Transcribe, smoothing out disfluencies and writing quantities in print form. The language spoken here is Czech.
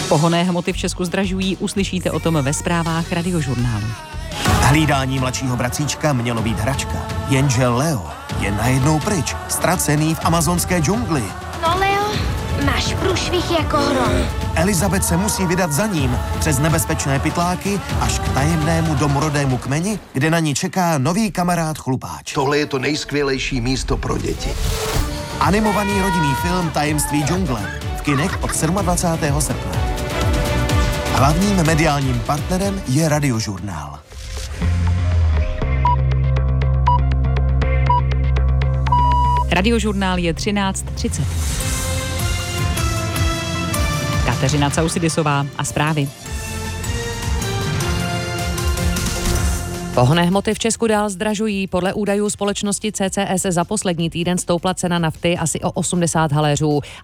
Pohonné hmoty v Česku zdražují, uslyšíte o tom ve zprávách Radiožurnálu. Hlídání mladšího bratříčka mělo být hračka, jenže Leo je najednou pryč, ztracený v amazonské džungli. No Leo, máš průšvih jako hrom. Elizabeth se musí vydat za ním přes nebezpečné pytláky až k tajemnému domorodému kmeni, kde na ní čeká nový kamarád chlupáč. Tohle je to nejskvělejší místo pro děti. Animovaný rodinný film Tajemství džungle v kinech od 27. srpna. Hlavním mediálním partnerem je Radiožurnál. Radiožurnál je 13:30. Kateřina Causidisová a zprávy. Pohonné hmoty v Česku dál zdražují. Podle údajů společnosti CCS za poslední týden stoupla cena nafty asi o 80 haléřů.